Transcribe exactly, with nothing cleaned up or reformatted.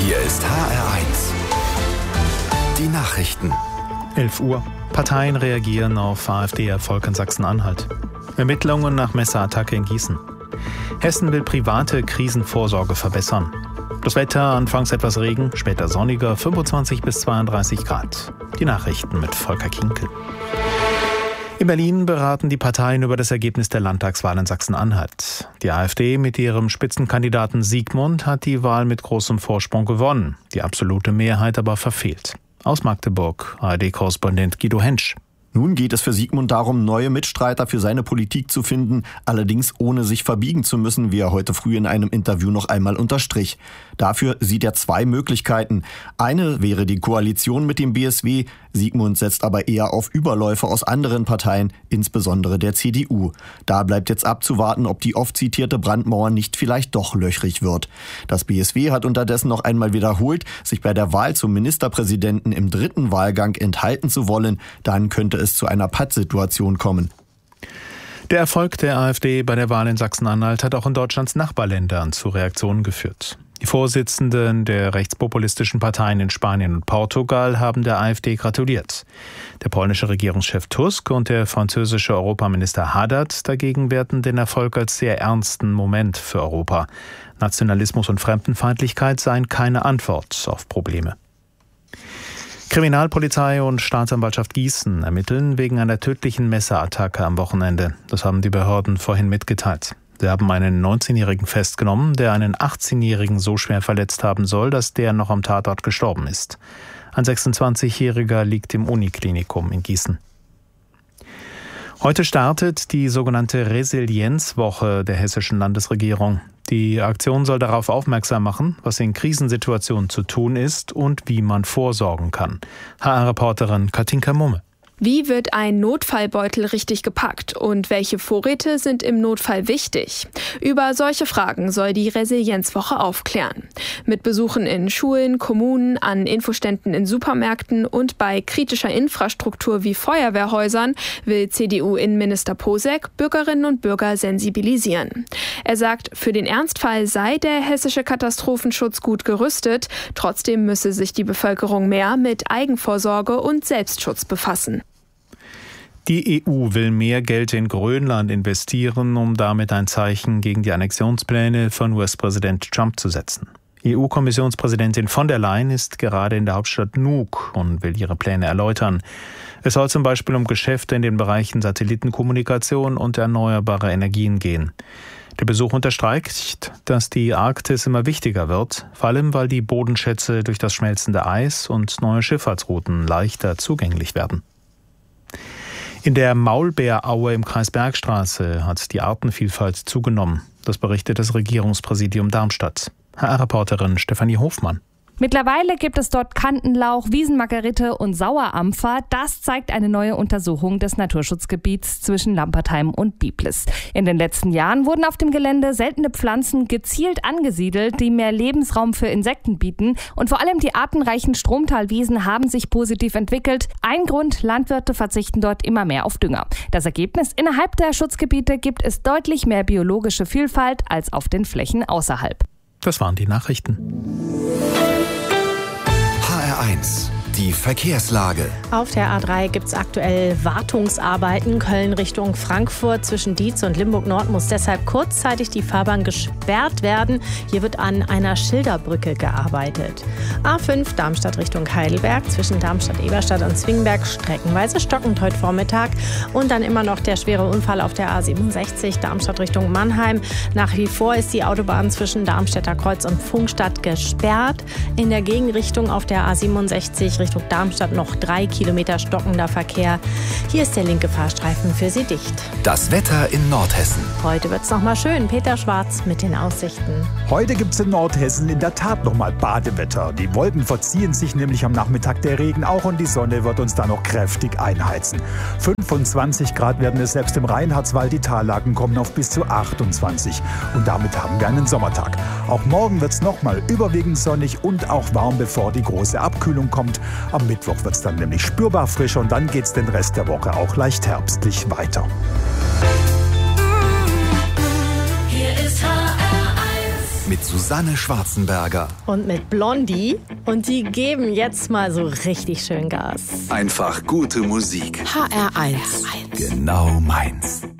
Hier ist H R eins. Die Nachrichten. elf Uhr. Parteien reagieren auf AfD-Erfolg in Sachsen-Anhalt. Ermittlungen nach Messerattacke in Gießen. Hessen will private Krisenvorsorge verbessern. Das Wetter, anfangs etwas Regen, später sonniger, fünfundzwanzig bis zweiunddreißig Grad. Die Nachrichten mit Volker Kinkel. In Berlin beraten die Parteien über das Ergebnis der Landtagswahl in Sachsen-Anhalt. Die AfD mit ihrem Spitzenkandidaten Siegmund hat die Wahl mit großem Vorsprung gewonnen, die absolute Mehrheit aber verfehlt. Aus Magdeburg, A R D-Korrespondent Guido Hensch. Nun geht es für Siegmund darum, neue Mitstreiter für seine Politik zu finden, allerdings ohne sich verbiegen zu müssen, wie er heute früh in einem Interview noch einmal unterstrich. Dafür sieht er zwei Möglichkeiten. Eine wäre die Koalition mit dem B S W. Siegmund setzt aber eher auf Überläufe aus anderen Parteien, insbesondere der C D U. Da bleibt jetzt abzuwarten, ob die oft zitierte Brandmauer nicht vielleicht doch löchrig wird. Das B S W hat unterdessen noch einmal wiederholt, sich bei der Wahl zum Ministerpräsidenten im dritten Wahlgang enthalten zu wollen. Dann könnte es zu einer Pattsituation kommen. Der Erfolg der AfD bei der Wahl in Sachsen-Anhalt hat auch in Deutschlands Nachbarländern zu Reaktionen geführt. Die Vorsitzenden der rechtspopulistischen Parteien in Spanien und Portugal haben der AfD gratuliert. Der polnische Regierungschef Tusk und der französische Europaminister Haddad dagegen werten den Erfolg als sehr ernsten Moment für Europa. Nationalismus und Fremdenfeindlichkeit seien keine Antwort auf Probleme. Kriminalpolizei und Staatsanwaltschaft Gießen ermitteln wegen einer tödlichen Messerattacke am Wochenende. Das haben die Behörden vorhin mitgeteilt. Sie haben einen neunzehnjährigen festgenommen, der einen achtzehnjährigen so schwer verletzt haben soll, dass der noch am Tatort gestorben ist. Ein sechsundzwanzigjähriger liegt im Uniklinikum in Gießen. Heute startet die sogenannte Resilienzwoche der hessischen Landesregierung. Die Aktion soll darauf aufmerksam machen, was in Krisensituationen zu tun ist und wie man vorsorgen kann. H R-Reporterin Katinka Mumme. Wie wird ein Notfallbeutel richtig gepackt und welche Vorräte sind im Notfall wichtig? Über solche Fragen soll die Resilienzwoche aufklären. Mit Besuchen in Schulen, Kommunen, an Infoständen in Supermärkten und bei kritischer Infrastruktur wie Feuerwehrhäusern will C D U-Innenminister Posek Bürgerinnen und Bürger sensibilisieren. Er sagt, für den Ernstfall sei der hessische Katastrophenschutz gut gerüstet, trotzdem müsse sich die Bevölkerung mehr mit Eigenvorsorge und Selbstschutz befassen. Die E U will mehr Geld in Grönland investieren, um damit ein Zeichen gegen die Annexionspläne von U S-Präsident Trump zu setzen. E U-Kommissionspräsidentin von der Leyen ist gerade in der Hauptstadt Nuuk und will ihre Pläne erläutern. Es soll zum Beispiel um Geschäfte in den Bereichen Satellitenkommunikation und erneuerbare Energien gehen. Der Besuch unterstreicht, dass die Arktis immer wichtiger wird, vor allem weil die Bodenschätze durch das schmelzende Eis und neue Schifffahrtsrouten leichter zugänglich werden. In der Maulbeeraue im Kreis Bergstraße hat die Artenvielfalt zugenommen. Das berichtet das Regierungspräsidium Darmstadt. H R-Reporterin Stefanie Hofmann. Mittlerweile gibt es dort Kantenlauch, Wiesenmargerite und Sauerampfer. Das zeigt eine neue Untersuchung des Naturschutzgebiets zwischen Lampertheim und Biblis. In den letzten Jahren wurden auf dem Gelände seltene Pflanzen gezielt angesiedelt, die mehr Lebensraum für Insekten bieten. Und vor allem die artenreichen Stromtalwiesen haben sich positiv entwickelt. Ein Grund, Landwirte verzichten dort immer mehr auf Dünger. Das Ergebnis, innerhalb der Schutzgebiete gibt es deutlich mehr biologische Vielfalt als auf den Flächen außerhalb. Das waren die Nachrichten. H R eins. Die Verkehrslage. Auf der A drei gibt es aktuell Wartungsarbeiten. Köln Richtung Frankfurt zwischen Dietz und Limburg Nord muss deshalb kurzzeitig die Fahrbahn gesperrt werden. Hier wird an einer Schilderbrücke gearbeitet. A fünf Darmstadt Richtung Heidelberg zwischen Darmstadt-Eberstadt und Zwingberg streckenweise stockend heute Vormittag. Und dann immer noch der schwere Unfall auf der A siebenundsechzig Darmstadt Richtung Mannheim. Nach wie vor ist die Autobahn zwischen Darmstädter Kreuz und Pfungstadt gesperrt. In der Gegenrichtung auf der A siebenundsechzig Richtung Darmstadt noch drei Kilometer stockender Verkehr. Hier ist der linke Fahrstreifen für Sie dicht. Das Wetter in Nordhessen. Heute wird es noch mal schön. Peter Schwarz mit den Aussichten. Heute gibt es in Nordhessen in der Tat noch mal Badewetter. Die Wolken verziehen sich nämlich am Nachmittag, der Regen auch, und die Sonne wird uns da noch kräftig einheizen. fünfundzwanzig Grad werden es selbst im Reinhardswald. Die Tallagen kommen auf bis zu achtundzwanzig. Und damit haben wir einen Sommertag. Auch morgen wird es noch mal überwiegend sonnig und auch warm, bevor die große Abkühlung kommt. Am Mittwoch wird es dann nämlich spürbar frischer und dann geht es den Rest der Woche auch leicht herbstlich weiter. Hier ist H R eins. mit Susanne Schwarzenberger. Und mit Blondie. Und die geben jetzt mal so richtig schön Gas. Einfach gute Musik. H R eins. Genau meins.